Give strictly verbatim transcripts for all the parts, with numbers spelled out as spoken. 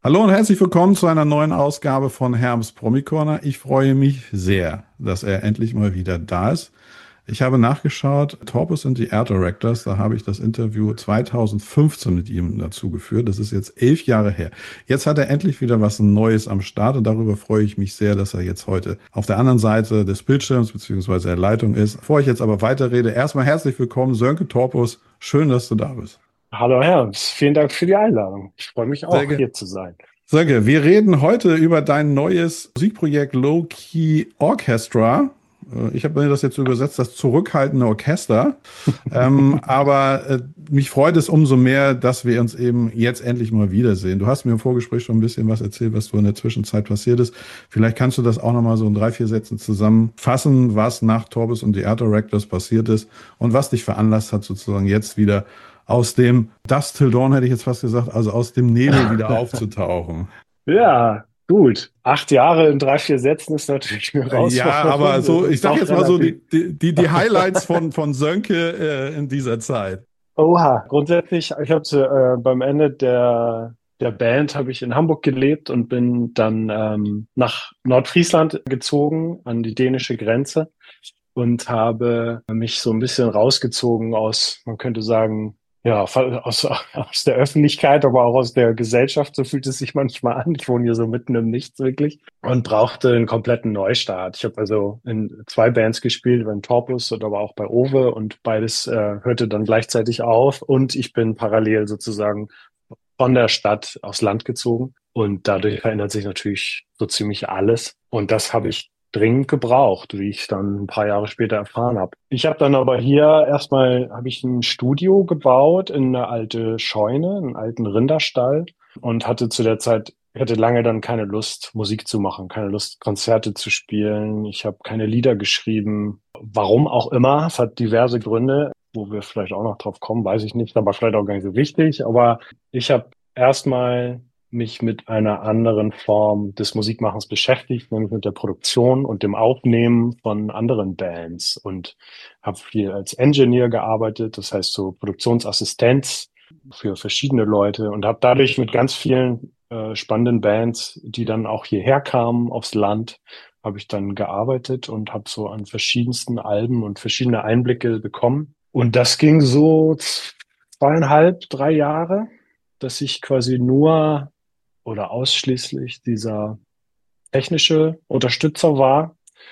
Hallo und herzlich willkommen zu einer neuen Ausgabe von Herms Promi Corner. Ich freue mich sehr, dass er endlich mal wieder da ist. Ich habe nachgeschaut, Torpus and the Art Directors, da habe ich das Interview zweitausendfünfzehn mit ihm dazu geführt. Das ist jetzt elf Jahre her. Jetzt hat er endlich wieder was Neues am Start und darüber freue ich mich sehr, dass er jetzt heute auf der anderen Seite des Bildschirms bzw. der Leitung ist. Bevor ich jetzt aber weiterrede, erstmal herzlich willkommen, Sönke Torpus. Schön, dass du da bist. Hallo Herr, vielen Dank für die Einladung. Ich freue mich Sehr auch, gerne. hier zu sein. Sönke, wir reden heute über dein neues Musikprojekt Low Key Orchestra. Äh, Ich habe mir das jetzt so übersetzt, das zurückhaltende Orchester. Ähm, aber äh, mich freut es umso mehr, dass wir uns eben jetzt endlich mal wiedersehen. Du hast mir im Vorgespräch schon ein bisschen was erzählt, was so in der Zwischenzeit passiert ist. Vielleicht kannst du das auch nochmal so in drei, vier Sätzen zusammenfassen, was nach Torpus und The Art Directors passiert ist und was dich veranlasst hat, sozusagen jetzt wieder aus dem Dust Till Dawn, hätte ich jetzt fast gesagt, also aus dem Nebel wieder aufzutauchen. Ja, gut. Acht Jahre in drei, vier Sätzen ist natürlich eine Ja, aber Herausforderung. Das so, ich ist sag auch jetzt mal so relativ. die, die, die die Highlights von, von Sönke äh, in dieser Zeit. Oha, grundsätzlich, ich habe äh, beim Ende der, der Band habe ich in Hamburg gelebt und bin dann ähm, nach Nordfriesland gezogen, an die dänische Grenze und habe mich so ein bisschen rausgezogen aus, man könnte sagen, ja, aus, aus der Öffentlichkeit, aber auch aus der Gesellschaft. So fühlt es sich manchmal an. Ich wohne hier so mitten im Nichts wirklich und brauchte einen kompletten Neustart. Ich habe also in zwei Bands gespielt, beim Torpus und aber auch bei Owe, und beides äh, hörte dann gleichzeitig auf, und ich bin parallel sozusagen von der Stadt aufs Land gezogen, und dadurch verändert sich natürlich so ziemlich alles, und das habe ich dringend gebraucht, wie ich dann ein paar Jahre später erfahren habe. Ich habe dann aber hier erstmal habe ich ein Studio gebaut in eine alte Scheune, einen alten Rinderstall, und hatte zu der Zeit, ich hatte lange dann keine Lust, Musik zu machen, keine Lust, Konzerte zu spielen. Ich habe keine Lieder geschrieben. Warum auch immer. Es hat diverse Gründe, wo wir vielleicht auch noch drauf kommen, weiß ich nicht, aber vielleicht auch gar nicht so wichtig. Aber ich habe erstmal mich mit einer anderen Form des Musikmachens beschäftigt, nämlich mit der Produktion und dem Aufnehmen von anderen Bands, und habe viel als Engineer gearbeitet, das heißt so Produktionsassistenz für verschiedene Leute, und habe dadurch mit ganz vielen äh, spannenden Bands, die dann auch hierher kamen aufs Land, habe ich dann gearbeitet und habe so an verschiedensten Alben und verschiedene Einblicke bekommen. Und das ging so zweieinhalb, drei Jahre, dass ich quasi nur oder ausschließlich dieser technische Unterstützer war,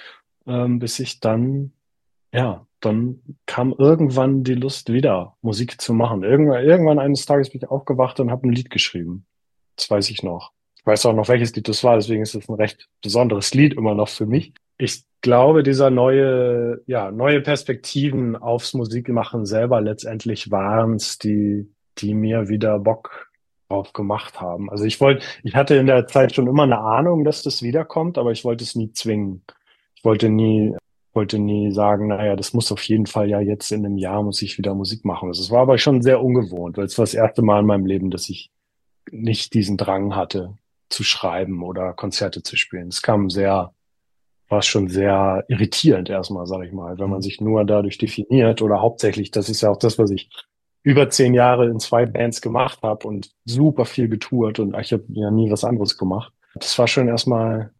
ähm, bis ich dann, ja, dann kam irgendwann die Lust wieder, Musik zu machen. Irgendwann, irgendwann eines Tages bin ich aufgewacht und habe ein Lied geschrieben. Das weiß ich noch. Ich weiß auch noch, welches Lied das war, deswegen ist es ein recht besonderes Lied immer noch für mich. Ich glaube, dieser neue, ja, neue Perspektiven aufs Musikmachen selber letztendlich waren es, die, die mir wieder Bock drauf gemacht haben. Also ich wollte, ich hatte in der Zeit schon immer eine Ahnung, dass das wiederkommt, aber ich wollte es nie zwingen. Ich wollte nie, wollte nie sagen, naja, das muss auf jeden Fall, ja, jetzt in einem Jahr muss ich wieder Musik machen. Das war aber schon sehr ungewohnt, weil es war das erste Mal in meinem Leben, dass ich nicht diesen Drang hatte, zu schreiben oder Konzerte zu spielen. Es kam sehr, war schon sehr irritierend erstmal, sage ich mal, wenn man sich nur dadurch definiert, oder hauptsächlich, das ist ja auch das, was ich über zehn Jahre in zwei Bands gemacht habe und super viel getourt, und ich habe ja nie was anderes gemacht. Das war schon erstmal